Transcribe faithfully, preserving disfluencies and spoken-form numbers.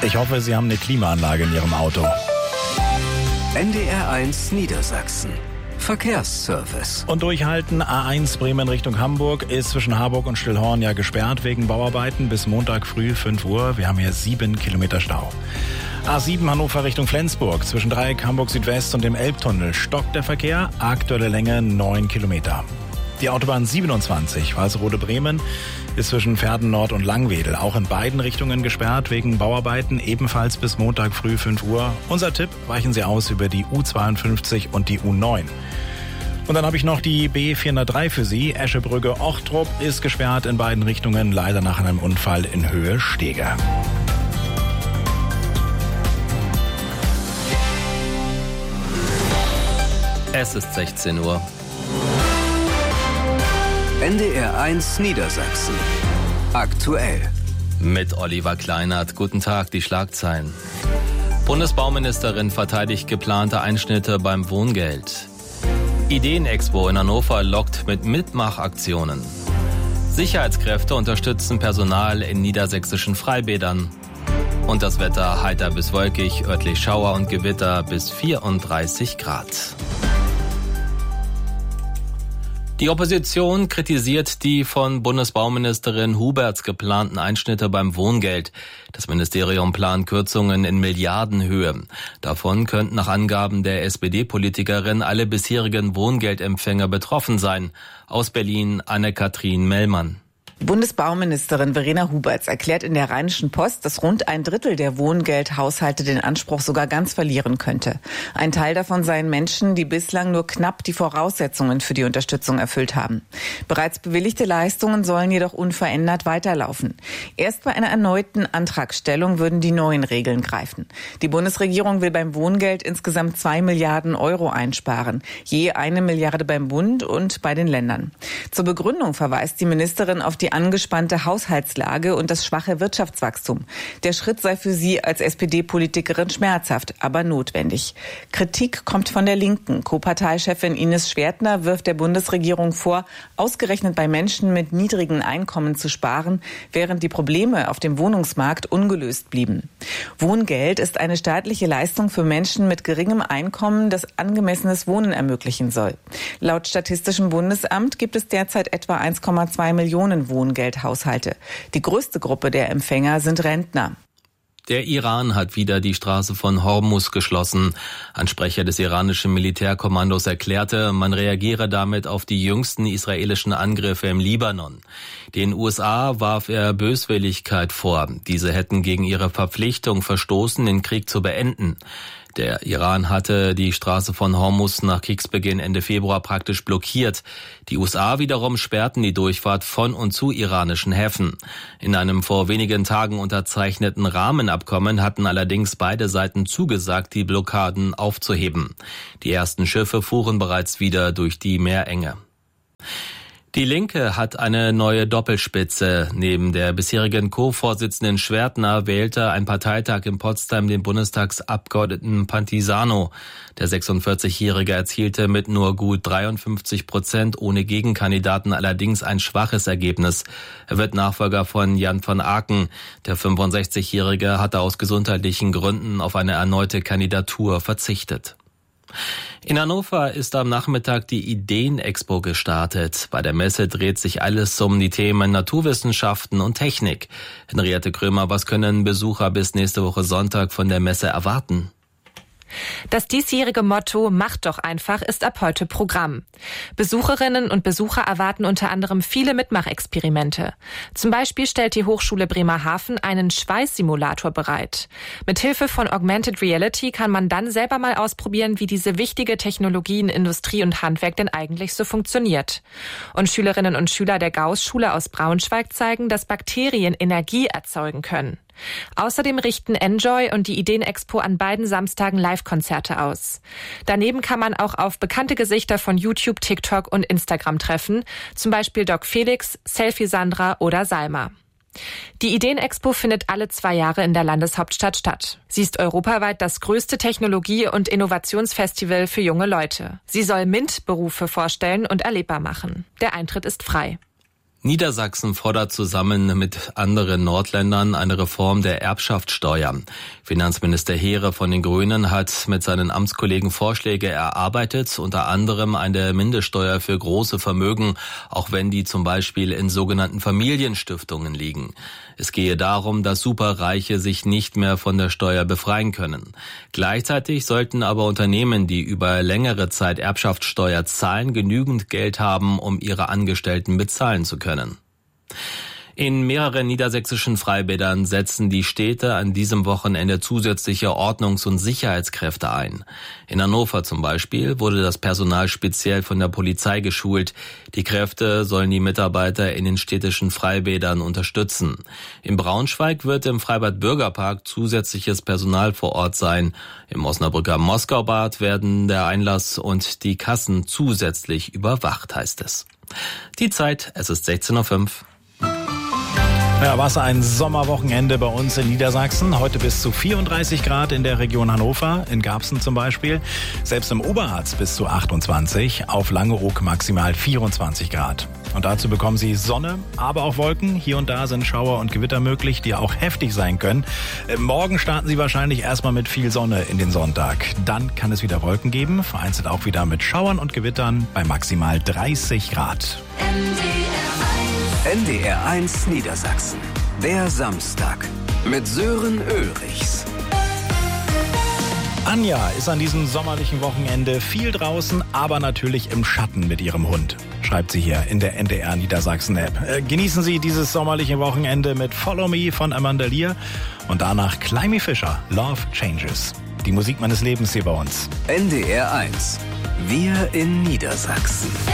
Ich hoffe, Sie haben eine Klimaanlage in Ihrem Auto. N D R eins Niedersachsen. Verkehrsservice. Und durchhalten, A eins Bremen Richtung Hamburg ist zwischen Harburg und Stillhorn ja gesperrt wegen Bauarbeiten bis Montag früh fünf Uhr. Wir haben hier sieben Kilometer Stau. A sieben Hannover Richtung Flensburg. Zwischen Dreieck Hamburg Südwest und dem Elbtunnel stockt der Verkehr. Aktuelle Länge neun Kilometer. Die Autobahn siebenundzwanzig Walsrode Bremen ist zwischen Verden Nord und Langwedel auch in beiden Richtungen gesperrt wegen Bauarbeiten, ebenfalls bis Montag früh fünf Uhr. Unser Tipp, weichen Sie aus über die U zweiundfünfzig und die U neun. Und dann habe ich noch die B vierhundertdrei für Sie. Eschebrücke-Ochtrup ist gesperrt in beiden Richtungen, leider nach einem Unfall in Höhe Stege. Es ist sechzehn Uhr. N D R eins Niedersachsen. Aktuell. Mit Oliver Kleinert. Guten Tag, die Schlagzeilen. Bundesbauministerin verteidigt geplante Einschnitte beim Wohngeld. Ideenexpo in Hannover lockt mit Mitmachaktionen. Sicherheitskräfte unterstützen Personal in niedersächsischen Freibädern. Und das Wetter heiter bis wolkig, örtlich Schauer und Gewitter bis vierunddreißig Grad. Die Opposition kritisiert die von Bundesbauministerin Huberts geplanten Einschnitte beim Wohngeld. Das Ministerium plant Kürzungen in Milliardenhöhe. Davon könnten nach Angaben der S P D-Politikerin alle bisherigen Wohngeldempfänger betroffen sein. Aus Berlin Anne-Kathrin Mellmann. Bundesbauministerin Verena Huberts erklärt in der Rheinischen Post, dass rund ein Drittel der Wohngeldhaushalte den Anspruch sogar ganz verlieren könnte. Ein Teil davon seien Menschen, die bislang nur knapp die Voraussetzungen für die Unterstützung erfüllt haben. Bereits bewilligte Leistungen sollen jedoch unverändert weiterlaufen. Erst bei einer erneuten Antragstellung würden die neuen Regeln greifen. Die Bundesregierung will beim Wohngeld insgesamt zwei Milliarden Euro einsparen, je eine Milliarde beim Bund und bei den Ländern. Zur Begründung verweist die Ministerin auf die Die angespannte Haushaltslage und das schwache Wirtschaftswachstum. Der Schritt sei für sie als S P D-Politikerin schmerzhaft, aber notwendig. Kritik kommt von der Linken. Co-Parteichefin Ines Schwertner wirft der Bundesregierung vor, ausgerechnet bei Menschen mit niedrigen Einkommen zu sparen, während die Probleme auf dem Wohnungsmarkt ungelöst blieben. Wohngeld ist eine staatliche Leistung für Menschen mit geringem Einkommen, das angemessenes Wohnen ermöglichen soll. Laut Statistischem Bundesamt gibt es derzeit etwa eins Komma zwei Millionen Wohngeldhaushalte. Die größte Gruppe der Empfänger sind Rentner. Der Iran hat wieder die Straße von Hormuz geschlossen. Ein Sprecher des iranischen Militärkommandos erklärte, man reagiere damit auf die jüngsten israelischen Angriffe im Libanon. Den U S A warf er Böswilligkeit vor. Diese hätten gegen ihre Verpflichtung verstoßen, den Krieg zu beenden. Der Iran hatte die Straße von Hormuz nach Kriegsbeginn Ende Februar praktisch blockiert. Die U S A wiederum sperrten die Durchfahrt von und zu iranischen Häfen. In einem vor wenigen Tagen unterzeichneten Rahmenabkommen hatten allerdings beide Seiten zugesagt, die Blockaden aufzuheben. Die ersten Schiffe fuhren bereits wieder durch die Meerenge. Die Linke hat eine neue Doppelspitze. Neben der bisherigen Co-Vorsitzenden Schwertner wählte ein Parteitag in Potsdam den Bundestagsabgeordneten Pantisano. Der sechsundvierzigjährige erzielte mit nur gut dreiundfünfzig Prozent ohne Gegenkandidaten allerdings ein schwaches Ergebnis. Er wird Nachfolger von Jan von Aken. Der fünfundsechzigjährige hatte aus gesundheitlichen Gründen auf eine erneute Kandidatur verzichtet. In Hannover ist am Nachmittag die Ideenexpo gestartet. Bei der Messe dreht sich alles um die Themen Naturwissenschaften und Technik. Henriette Krömer, was können Besucher bis nächste Woche Sonntag von der Messe erwarten? Das diesjährige Motto »Mach doch einfach« ist ab heute Programm. Besucherinnen und Besucher erwarten unter anderem viele Mitmachexperimente. Zum Beispiel stellt die Hochschule Bremerhaven einen Schweißsimulator bereit. Mithilfe von Augmented Reality kann man dann selber mal ausprobieren, wie diese wichtige Technologie in Industrie und Handwerk denn eigentlich so funktioniert. Und Schülerinnen und Schüler der Gauß-Schule aus Braunschweig zeigen, dass Bakterien Energie erzeugen können. Außerdem richten Enjoy und die Ideenexpo an beiden Samstagen Live-Konzerte aus. Daneben kann man auch auf bekannte Gesichter von YouTube, TikTok und Instagram treffen, zum Beispiel Doc Felix, Selfie Sandra oder Salma. Die Ideenexpo findet alle zwei Jahre in der Landeshauptstadt statt. Sie ist europaweit das größte Technologie- und Innovationsfestival für junge Leute. Sie soll MINT-Berufe vorstellen und erlebbar machen. Der Eintritt ist frei. Niedersachsen fordert zusammen mit anderen Nordländern eine Reform der Erbschaftssteuer. Finanzminister Heere von den Grünen hat mit seinen Amtskollegen Vorschläge erarbeitet, unter anderem eine Mindeststeuer für große Vermögen, auch wenn die zum Beispiel in sogenannten Familienstiftungen liegen. Es gehe darum, dass Superreiche sich nicht mehr von der Steuer befreien können. Gleichzeitig sollten aber Unternehmen, die über längere Zeit Erbschaftssteuer zahlen, genügend Geld haben, um ihre Angestellten bezahlen zu können. In mehreren niedersächsischen Freibädern setzen die Städte an diesem Wochenende zusätzliche Ordnungs- und Sicherheitskräfte ein. In Hannover zum Beispiel wurde das Personal speziell von der Polizei geschult. Die Kräfte sollen die Mitarbeiter in den städtischen Freibädern unterstützen. In Braunschweig wird im Freibad Bürgerpark zusätzliches Personal vor Ort sein. Im Osnabrücker Moskaubad werden der Einlass und die Kassen zusätzlich überwacht, heißt es. Die Zeit, es ist sechzehn Uhr fünf. Ja, was ein Sommerwochenende bei uns in Niedersachsen. Heute bis zu vierunddreißig Grad in der Region Hannover, in Garbsen zum Beispiel. Selbst im Oberharz bis zu achtundzwanzig, auf Langeoog maximal vierundzwanzig Grad. Und dazu bekommen Sie Sonne, aber auch Wolken. Hier und da sind Schauer und Gewitter möglich, die auch heftig sein können. Morgen starten Sie wahrscheinlich erstmal mit viel Sonne in den Sonntag. Dann kann es wieder Wolken geben, vereinzelt auch wieder mit Schauern und Gewittern bei maximal dreißig Grad. N D R eins Niedersachsen. Der Samstag mit Sören Ulrichs. Anja ist an diesem sommerlichen Wochenende viel draußen, aber natürlich im Schatten mit ihrem Hund, schreibt sie hier in der N D R Niedersachsen App. Äh, genießen Sie dieses sommerliche Wochenende mit Follow Me von Amanda Lear und danach Climby Fisher, Love Changes. Die Musik meines Lebens hier bei uns. N D R eins. Wir in Niedersachsen.